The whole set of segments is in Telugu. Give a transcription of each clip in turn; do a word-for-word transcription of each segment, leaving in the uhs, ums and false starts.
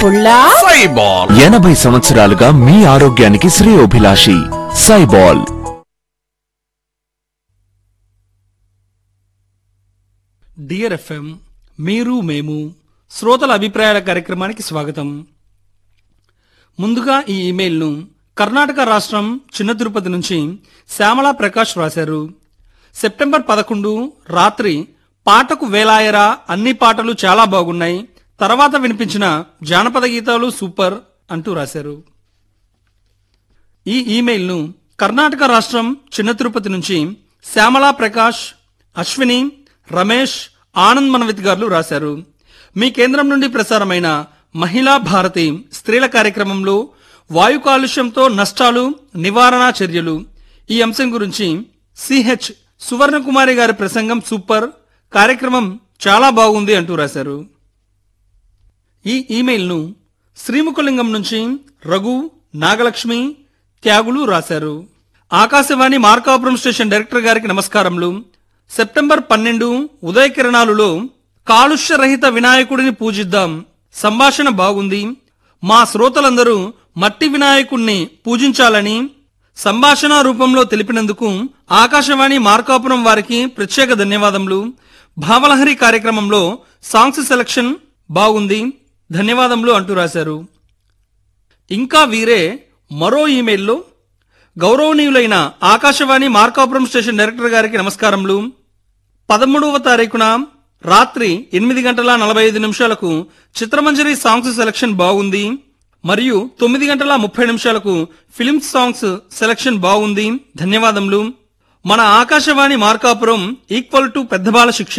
పుల్లా సైబాల్ ఎనభై సంవత్సరాలుగా మీ ఆరోగ్యానికి శ్రేయోభిలాషి సైబాల్. డియర్ ఎఫ్ఎం మీరు మేము శ్రోతల అభిప్రాయాల కార్యక్రమానికి స్వాగతం. ముందుగా ఈ ఇమెయిల్ను కర్ణాటక రాష్ట్రం చిన్న తిరుపతి నుంచి శ్యామలా ప్రకాష్ రాశారు. సెప్టెంబర్ పదకొండు రాత్రి పాటకు వేలాయరా, అన్ని పాటలు చాలా బాగున్నాయి, తర్వాత వినిపించిన జానపద గీతాలు సూపర్ అంటూ రాశారు. ఈ ఇమెయిల్ను కర్ణాటక రాష్ట్రం చిన్న తిరుపతి నుంచి శ్యామలా ప్రకాష్, అశ్విని, రమేష్, ఆనంద్ మనవిత్ గారు రాశారు. మీ కేంద్రం నుండి ప్రసారమైన మహిళా భారతి స్త్రీల కార్యక్రమంలో వాయు కాలుష్యంతో నష్టాలు, నివారణ చర్యలు ఈ అంశం గురించి సిహెచ్ సువర్ణకుమారి గారి ప్రసంగం సూపర్, కార్యక్రమం చాలా బాగుంది అంటూ రాశారు. ఈ ఇమెయిల్ను శ్రీముఖలింగం నుంచి రఘు, నాగలక్ష్మి, త్యాగులు రాశారు. ఆకాశవాణి మార్కాపురం స్టేషన్ డైరెక్టర్ గారికి నమస్కారములు. సెప్టెంబర్ పన్నెండు ఉదయకిరణాలులో కాలుష్య రహిత వినాయకుడిని పూజిద్దాం సంభాషణ బాగుంది. మా శ్రోతలందరూ మట్టి వినాయకుడిని పూజించాలని సంభాషణ రూపంలో తెలిపినందుకు ఆకాశవాణి మార్కాపురం వారికి ప్రత్యేక ధన్యవాదములు. భావలహరి కార్యక్రమంలో సాంగ్స్ సెలక్షన్ బాగుంది, ధన్యవాదములు అంటూ రాశారు. ఇంకా వీరే మరో ఇమెయిల్లో గౌరవనీయులైన ఆకాశవాణి మార్కాపురం స్టేషన్ డైరెక్టర్ గారికి నమస్కారములు. పదమూడవ తారీఖున రాత్రి ఎనిమిది గంటల నలభై ఐదు నిమిషాలకు చిత్రమంజరి సాంగ్స్ సెలక్షన్ బాగుంది మరియు తొమ్మిది గంటల ముప్పై నిమిషాలకు ఫిల్మ్ సాంగ్స్ సెలక్షన్ బాగుంది, ధన్యవాదములు. మన ఆకాశవాణి మార్కాపురం ఈక్వల్ టు పెద్దబాల శిక్ష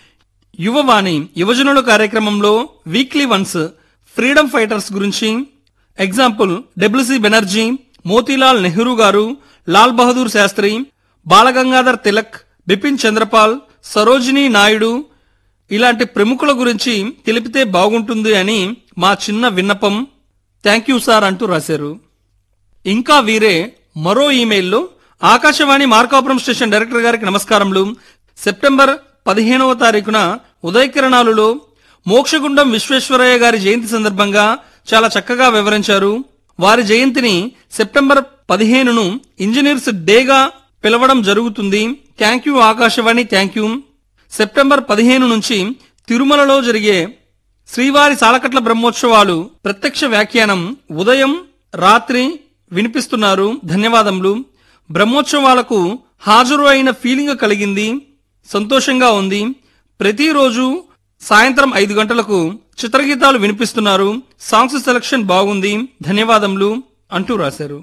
యువవాణి యువజనుల కార్యక్రమంలో వీక్లీ వన్స్ ఫ్రీడమ్ ఫైటర్స్ గురించి, ఎగ్జాంపుల్ డబ్ల్యూసి బెనర్జీ, మోతీలాల్ నెహ్రూ గారు, లాల్ బహదూర్ శాస్త్రి, బాలగంగాధర్ తిలక్, బిపిన్ చంద్రపాల్, సరోజినీ నాయుడు ఇలాంటి ప్రముఖుల గురించి తెలిపితే బాగుంటుంది అని మా చిన్న విన్నపం, థ్యాంక్ యూ సార్ అంటూ రాశారు. ఇంకా వీరే మరో ఇమెయిల్లో ఆకాశవాణి మార్కాపురం స్టేషన్ డైరెక్టర్ గారికి నమస్కారములు. సెప్టెంబర్ పదిహేనవ తారీఖున ఉదయకిరణాలులో మోక్షగుండం విశ్వేశ్వరయ్య గారి జయంతి సందర్భంగా చాలా చక్కగా వివరించారు. వారి జయంతిని సెప్టెంబర్ పదిహేనును ఇంజనీర్స్ డేగా పిలవడం జరుగుతుంది. Thank you Akashvani, thank you. September పదిహేను నుంచి తిరుమలలో జరిగే శ్రీవారి సాలకట్ల బ్రహ్మోత్సవాలు ప్రత్యక్ష వ్యాఖ్యానం ఉదయం రాత్రి వినిపిస్తున్నారు, ధన్యవాదములు. బ్రహ్మోత్సవాలకు హాజరు అయిన ఫీలింగ్ కలిగింది, సంతోషంగా ఉంది. ప్రతిరోజు సాయంత్రం ఐదు గంటలకు చిత్రగీతాలు వినిపిస్తున్నారు, సాంగ్స్ సెలక్షన్ బాగుంది, ధన్యవాదములు అంటూ రాశారు.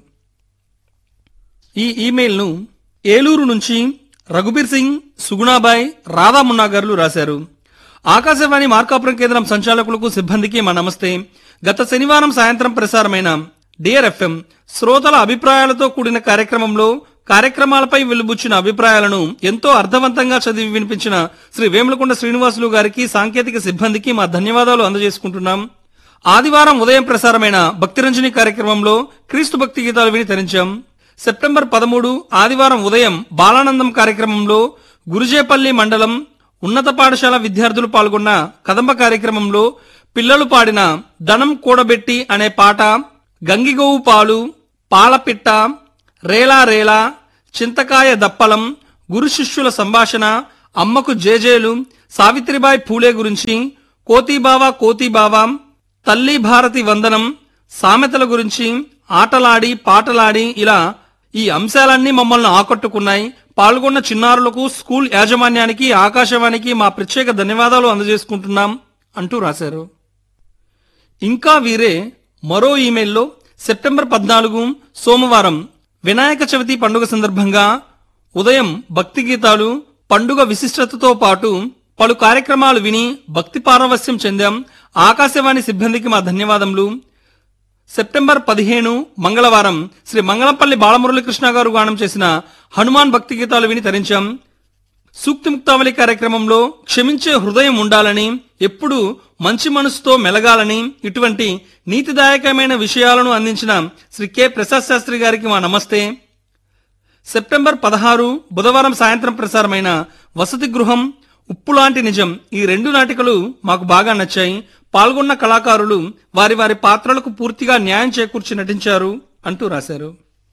ఈ ఇమెయిల్ను ఏలూరు నుంచి రఘుబీర్ సింగ్, సుగుణాబాయ్, రాధామున్నా గారు రాశారు. ఆకాశవాణి మార్కాపురం కేంద్రం సంచాలకులకు, సిబ్బందికి మా నమస్తే. గత శనివారం సాయంత్రం ప్రసారమైన డియర్ ఎఫ్ఎం శ్రోతల అభిప్రాయాలతో కూడిన కార్యక్రమంలో కార్యక్రమాలపై వెలుబుచ్చిన అభిప్రాయాలను ఎంతో అర్థవంతంగా చదివి వినిపించిన శ్రీ వేములకొండ శ్రీనివాసులు గారికి, సాంకేతిక సిబ్బందికి మా ధన్యవాదాలు అందజేసుకుంటున్నాం. ఆదివారం ఉదయం ప్రసారమైన భక్తిరంజని కార్యక్రమంలో క్రీస్తు భక్తి గీతాలు విని తరించాం. సెప్టెంబర్ పదమూడు ఆదివారం ఉదయం బాలానందం కార్యక్రమంలో గురుజేపల్లి మండలం ఉన్నత పాఠశాల విద్యార్థులు పాల్గొన్న కదంబ కార్యక్రమంలో పిల్లలు పాడిన ధనం కూడబెట్టి అనే పాట, గంగిగోవు పాలు, పాలపిట్ట, రేలా రేలా, చింతకాయ దప్పలం, గురు శిష్యుల సంభాషణ, అమ్మకు జేజేలు, సావిత్రిబాయి పూలే గురించి, కోతీబావా కోతీబావా, తల్లి భారతి వందనం, సామెతల గురించి, ఆటలాడి పాటలాడి ఇలా ఈ అంశాలన్నీ మమ్మల్ని ఆకట్టుకున్నాయి. పాల్గొన్న చిన్నారులకు, స్కూల్ యాజమాన్యానికి, ఆకాశవాణికి మా ప్రత్యేక ధన్యవాదాలు అందజేసుకుంటున్నాం అంటూ రాశారు. ఇంకా వీరే మరో ఇమెయిల్లో సెప్టెంబర్ పద్నాలుగు సోమవారం వినాయక చవితి పండుగ సందర్భంగా ఉదయం భక్తి గీతాలు, పండుగ విశిష్టతతో పాటు పలు కార్యక్రమాలు విని భక్తి పారవస్యం చెందాం. ఆకాశవాణి సిబ్బందికి మా ధన్యవాదములు. సెప్టెంబర్ పదిహేను మంగళవారం శ్రీ మంగళంపల్లి బాలమురళీకృష్ణ గారు గానం చేసిన హనుమాన్ భక్తి గీతాలు విని తరించాం. సూక్తి ముక్తావళి కార్యక్రమంలో క్షమించే హృదయం ఉండాలని, ఎప్పుడు మంచి మనసుతో మెలగాలని, ఇటువంటి నీతిదాయకమైన విషయాలను అందించిన శ్రీ కె ప్రసాద్ శాస్త్రి గారికి మా నమస్తే. సెప్టెంబర్ పదహారు బుధవారం సాయంత్రం ప్రసారమైన వసతి గృహం, ఉప్పులాంటి నిజం ఈ రెండు నాటికలు మాకు బాగా నచ్చాయి. పాల్గొన్న కళాకారులు వారి వారి పాత్రలకు పూర్తిగా న్యాయం చేకూర్చి నటించారు అంటూ రాశారు.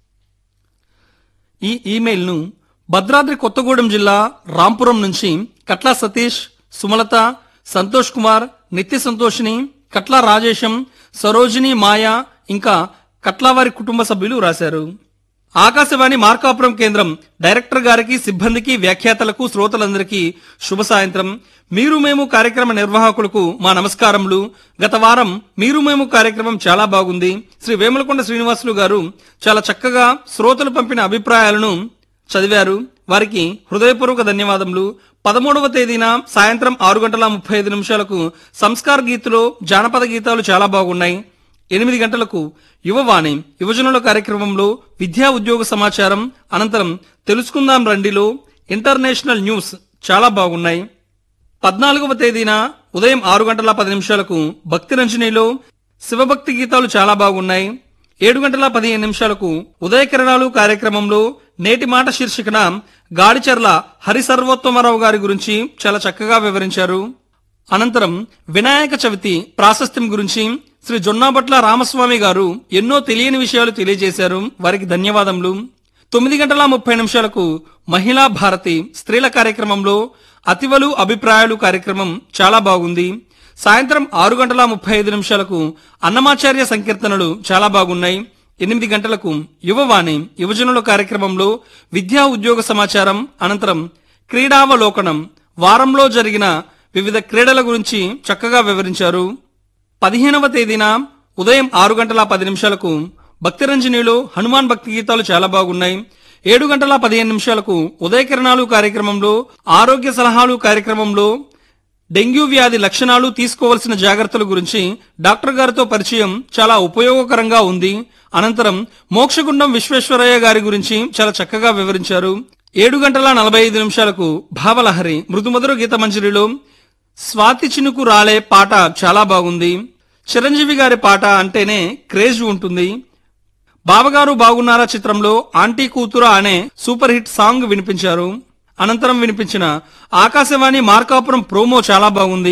ఈ ఇమెయిల్ను భద్రాద్రి కొత్తగూడెం జిల్లా రాంపురం నుంచి కట్ల సతీష్, సుమలత, సంతోష్ కుమార్, నిత్య సంతోషిని, కట్ల రాజేశం, సరోజిని, మాయ ఇంకా కట్ల వారి కుటుంబ సభ్యులు రాశారు. ఆకాశవాణి మార్కాపురం కేంద్రం డైరెక్టర్ గారికి, సిబ్బందికి, వ్యాఖ్యాతలకు, శ్రోతలందరికీ శుభ సాయంత్రం. మీరు మేము కార్యక్రమ నిర్వాహకులకు మా నమస్కారములు. గత వారం మీరు మేము కార్యక్రమం చాలా బాగుంది. శ్రీ వేములకొండ శ్రీనివాసులు గారు చాలా చక్కగా శ్రోతలు పంపిన అభిప్రాయాలను చదివారు. వారికి హృదయపూర్వక ధన్యవాదములు. పదమూడవ తేదీన సాయంత్రం ఆరు గంటల ముప్పై ఐదు నిమిషాలకు సంస్కార్ గీతులో జానపద గీతాలు చాలా బాగున్నాయి. ఎనిమిది గంటలకు యువవాణి యువజనుల కార్యక్రమంలో విద్యా ఉద్యోగ సమాచారం, అనంతరం తెలుసుకుందాం రండిలో ఇంటర్నేషనల్ న్యూస్ చాలా బాగున్నాయి. పద్నాలుగవ తేదీన ఉదయం ఆరు గంటల పది నిమిషాలకు భక్తి రంజనీలో శివభక్తి గీతాలు చాలా బాగున్నాయి. ఏడు గంటల పదిహేను నిమిషాలకు ఉదయ కిరణాలు కార్యక్రమంలో నేటి మాట శీర్షికన గాడిచెర్ల హరి సర్వోత్తమరావు గారి గురించి చాలా చక్కగా వివరించారు. అనంతరం వినాయక చవితి ప్రాశస్త్యం గురించి శ్రీ జొన్నాబట్ల రామస్వామి గారు ఎన్నో తెలియని విషయాలు తెలియజేశారు. వారికి ధన్యవాదములు. తొమ్మిది గంటల ముప్పై నిమిషాలకు మహిళా భారతి స్త్రీల కార్యక్రమంలో అతివలు అభిప్రాయాలు కార్యక్రమం చాలా బాగుంది. సాయంత్రం ఆరు గంటల ముప్పై ఐదు నిమిషాలకు అన్నమాచార్య సంకీర్తనలు చాలా బాగున్నాయి. ఎనిమిది గంటలకు యువవాణి యువజనుల కార్యక్రమంలో విద్యా ఉద్యోగ సమాచారం, అనంతరం క్రీడావలోకనం వారంలో జరిగిన వివిధ క్రీడల గురించి చక్కగా వివరించారు. పదిహేనవ తేదీన ఉదయం ఆరు గంటల పది నిమిషాలకు భక్తిరంజనిలో హనుమాన్ భక్తి గీతాలు చాలా బాగున్నాయి. ఏడు గంటల పదిహేను నిమిషాలకు ఉదయ కిరణాలు కార్యక్రమంలో ఆరోగ్య సలహాలు కార్యక్రమంలో డెంగ్యూ వ్యాధి లక్షణాలు, తీసుకోవాల్సిన జాగ్రత్తల గురించి డాక్టర్ గారితో పరిచయం చాలా ఉపయోగకరంగా ఉంది. అనంతరం మోక్షగుండం విశ్వేశ్వరయ్య గారి గురించి చాలా చక్కగా వివరించారు. ఏడు గంటల నలభై ఐదు నిమిషాలకు భావలహరి మృదుమధుర గీత మంజరిలో స్వాతి చినుకు రాలే పాట చాలా బాగుంది. చిరంజీవి గారి పాట అంటేనే క్రేజ్ ఉంటుంది. బావగారు బాగున్నారా చిత్రంలో ఆంటీ కూతురా అనే సూపర్ హిట్ సాంగ్ వినిపించారు. అనంతరం వినిపించిన ఆకాశవాణి మార్కాపురం ప్రోమో చాలా బాగుంది.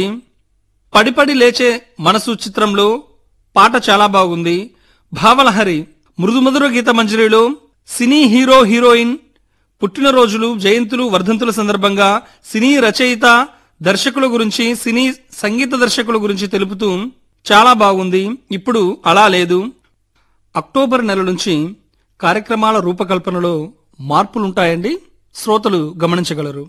పడిపడి లేచే మనసు చిత్రంలో పాట చాలా బాగుంది. భావలహరి మృదుమధుర గీత మంజరిలో సినీ హీరో హీరోయిన్ పుట్టినరోజులు, జయంతులు, వర్ధంతుల సందర్భంగా సినీ రచయిత, దర్శకుల గురించి, సినీ సంగీత దర్శకుల గురించి తెలుపుతూ చాలా బాగుంది. ఇప్పుడు అలా లేదు. అక్టోబర్ నెల నుంచి కార్యక్రమాల రూపకల్పనలో మార్పులుంటాయండి, శ్రోతలు గమనించగలరు.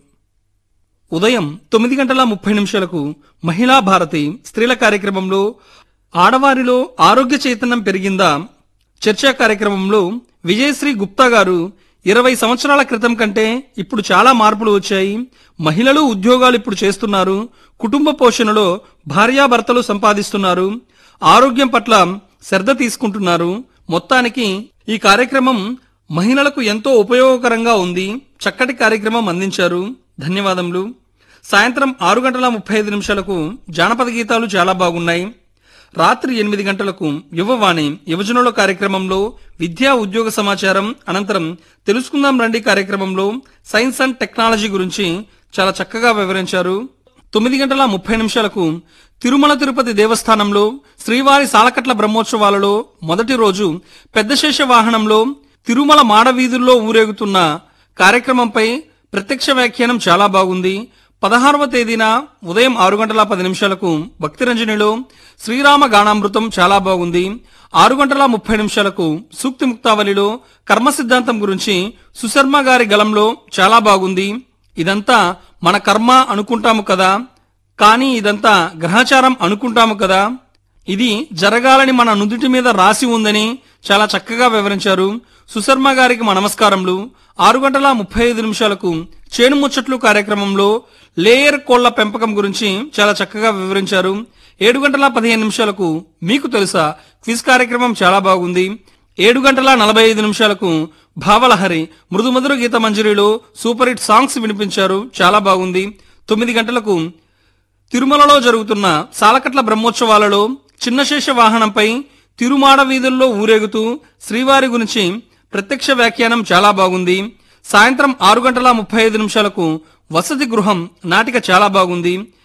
ఉదయం తొమ్మిది గంటల ముప్పై నిమిషాలకు మహిళా భారతి స్త్రీల కార్యక్రమంలో ఆడవారిలో ఆరోగ్య చైతన్యం పెరిగిందా చర్చా కార్యక్రమంలో విజయశ్రీ గుప్తా గారు ఇరవై సంవత్సరాల క్రితం కంటే ఇప్పుడు చాలా మార్పులు వచ్చాయి. మహిళలు ఉద్యోగాలు ఇప్పుడు చేస్తున్నారు. కుటుంబ పోషణలో భార్యాభర్తలు సంపాదిస్తున్నారు. ఆరోగ్యం పట్ల శ్రద్ధ తీసుకుంటున్నారు. మొత్తానికి ఈ కార్యక్రమం మహిళలకు ఎంతో ఉపయోగకరంగా ఉంది. చక్కటి కార్యక్రమం అందించారు. ధన్యవాదములు. సాయంత్రం ఆరు గంటల ముప్పై ఐదు నిమిషాలకు జానపద గీతాలు చాలా బాగున్నాయి. రాత్రి ఎనిమిది గంటలకు యువవాణి యువజనుల కార్యక్రమంలో విద్యా ఉద్యోగ సమాచారం, అనంతరం తెలుసుకుందాం రండి కార్యక్రమంలో సైన్స్ అండ్ టెక్నాలజీ గురించి చాలా చక్కగా వివరించారు. తొమ్మిది గంటల ముప్పై నిమిషాలకు తిరుమల తిరుపతి దేవస్థానంలో శ్రీవారి సాలకట్ల బ్రహ్మోత్సవాలలో మొదటి రోజు పెద్దశేష వాహనంలో తిరుమల మాడవీధుల్లో ఊరేగుతున్న కార్యక్రమంపై ప్రత్యక్ష వ్యాఖ్యానం చాలా బాగుంది. పదహారవ తేదీన ఉదయం ఆరు గంటల పది నిమిషాలకు భక్తిరంజనిలో శ్రీరామ గానామృతం చాలా బాగుంది. ఆరు గంటల ముప్పై నిమిషాలకు సూక్తి ముక్తావళిలో కర్మ సిద్ధాంతం గురించి సుశర్మ గారి గలంలో చాలా బాగుంది. ఇదంతా మన కర్మ అనుకుంటాము కదా, కానీ ఇదంతా గ్రహచారం అనుకుంటాము కదా, ఇది జరగాలని మన నుదుటి మీద రాసి ఉందని చాలా చక్కగా వివరించారు. సుశర్మ గారికి మా నమస్కారములు. ఆరు గంటల ముప్పై ఐదు నిమిషాలకు చేను ముచ్చట్లు కార్యక్రమంలో లేయర్ కోళ్ల పెంపకం గురించి చాలా చక్కగా వివరించారు. ఏడు గంటల పదిహేను నిమిషాలకు మీకు తెలుసా క్విజ్ కార్యక్రమం చాలా బాగుంది. ఏడు గంటల నలభై ఐదు నిమిషాలకు భావలహరి మృదుమధుర గీత మంజరిలో సూపర్ హిట్ సాంగ్స్ వినిపించారు. చాలా బాగుంది. తొమ్మిది గంటలకు తిరుమలలో జరుగుతున్న సాలకట్ల బ్రహ్మోత్సవాలలో చిన్నశేష వాహనంపై తిరుమాడ వీధుల్లో ఊరేగుతూ శ్రీవారి గురించి ప్రత్యక్ష వ్యాఖ్యానం చాలా బాగుంది. సాయంత్రం ఆరు గంటల ముప్పై ఐదు నిమిషాలకు వసతి గృహం నాటిక చాలా బాగుంది.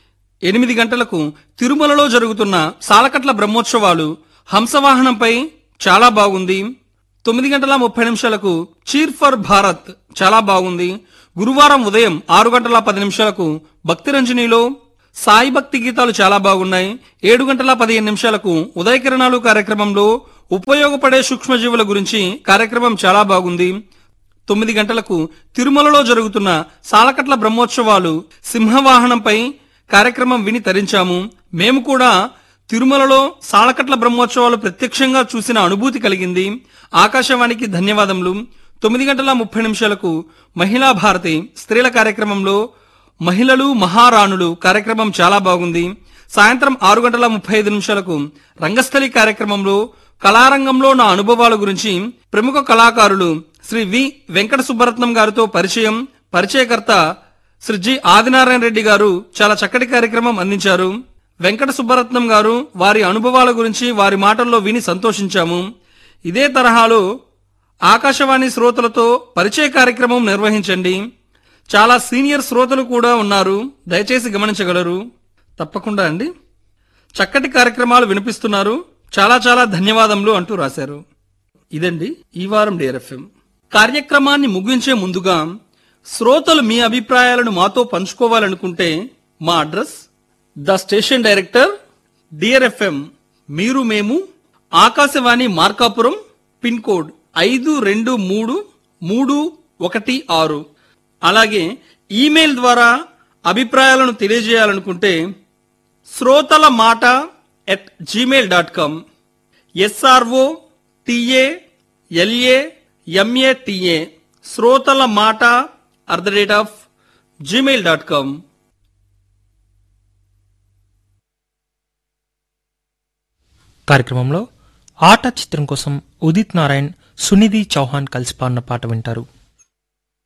ఎనిమిది గంటలకు తిరుమలలో జరుగుతున్న సాలకట్ల బ్రహ్మోత్సవాలు హంసవాహనంపై చాలా బాగుంది. తొమ్మిది గంటల ముప్పై నిమిషాలకు చీర్ ఫర్ భారత్ చాలా బాగుంది. గురువారం ఉదయం ఆరు గంటల పది నిమిషాలకు భక్తి రంజనీలో సాయి భక్తి గీతాలు చాలా బాగున్నాయి. ఏడు గంటల పదిహేను నిమిషాలకు ఉదయ కిరణాలు కార్యక్రమంలో ఉపయోగపడే సూక్ష్మజీవుల గురించి కార్యక్రమం చాలా బాగుంది. తొమ్మిది గంటలకు తిరుమలలో జరుగుతున్న సాలకట్ల బ్రహ్మోత్సవాలు సింహవాహనంపై కార్యక్రమం విని తరించాము. మేము కూడా తిరుమలలో సాలకట్ల బ్రహ్మోత్సవాలు ప్రత్యక్షంగా చూసిన అనుభూతి కలిగింది. ఆకాశవాణికి ధన్యవాదములు. తొమ్మిది గంటల ముప్పై నిమిషాలకు మహిళా భారతి స్త్రీల కార్యక్రమంలో మహిళలు మహారాణులు కార్యక్రమం చాలా బాగుంది. సాయంత్రం ఆరు గంటల ముప్పై ఐదు నిమిషాలకు రంగస్థలి కార్యక్రమంలో కళారంగంలో నా అనుభవాల గురించి ప్రముఖ కళాకారులు శ్రీ వి వెంకట సుబ్బరత్నం గారితో పరిచయం. పరిచయకర్త శ్రీ జి ఆదినారాయణ రెడ్డి గారు చాలా చక్కటి కార్యక్రమం అందించారు. వెంకట సుబ్బరత్నం గారు వారి అనుభవాల గురించి వారి మాటల్లో విని సంతోషించాము. ఇదే తరహాలో ఆకాశవాణి శ్రోతలతో పరిచయ కార్యక్రమం నిర్వహించండి. చాలా సీనియర్ శ్రోతలు కూడా ఉన్నారు, దయచేసి గమనించగలరు. తప్పకుండా అండి, చక్కటి కార్యక్రమాలు వినిపిస్తున్నారు, చాలా చాలా ధన్యవాదములు అంటూ రాశారు. ఇదండి ఈ వారం డియర్ ఎఫ్ఎం కార్యక్రమాన్ని ముగించే ముందుగా శ్రోతలు మీ అభిప్రాయాలను మాతో పంచుకోవాలనుకుంటే మా address the station director dear FM మీరు మేము ఆకాశవాణి మార్కాపురం పిన్ కోడ్ ఐదు రెండు మూడు మూడు ఒకటి ఆరు. అలాగే ఈమెయిల్ ద్వారా అభిప్రాయాలను తెలియజేయాలనుకుంటే శ్రోతల మాట at Gmail dot com SRO TA LA ఎంఏటిఏ శ్రోతల మాట at the rate of Gmail dot com. కార్యక్రమంలో ఆట చిత్రం కోసం ఉదిత్ నారాయణ్, సునిధి చౌహాన్ కలిసి పాడిన పాట వింటారు.